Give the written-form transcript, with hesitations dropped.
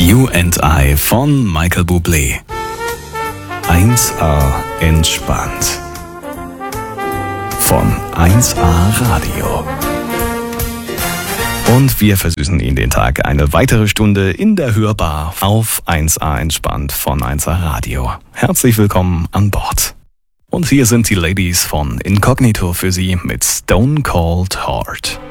You and I von Michael Bublé. 1A entspannt. Von 1A Radio. Und wir versüßen Ihnen den Tag eine weitere Stunde in der Hörbar auf 1A entspannt von 1A Radio. Herzlich willkommen an Bord. Und hier sind die Ladies von Incognito für Sie mit Stone Cold Heart.